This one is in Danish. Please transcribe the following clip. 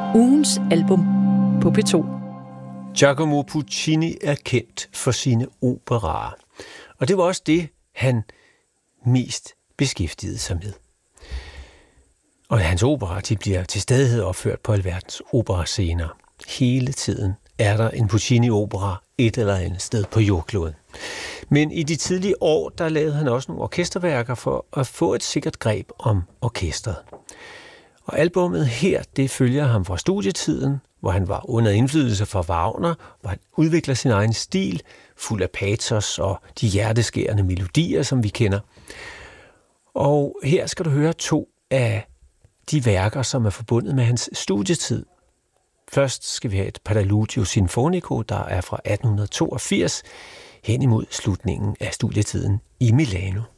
Ugens album på P2. Giacomo Puccini er kendt for sine operaer, og det var også det, han mest beskæftigede sig med. Og hans operaer, de bliver til stadighed opført på alverdens operascener. Hele tiden er der en Puccini-opera et eller andet sted på jordkloden. Men i de tidlige år, der lavede han også nogle orkesterværker for at få et sikkert greb om orkestret. Og albummet her, det følger ham fra studietiden, hvor han var under indflydelse fra Wagner, hvor han udvikler sin egen stil, fuld af patos og de hjerteskærende melodier, som vi kender. Og her skal du høre 2 af de værker, som er forbundet med hans studietid. Først skal vi have et Préludio Sinfonico, der er fra 1882, hen imod slutningen af studietiden i Milano.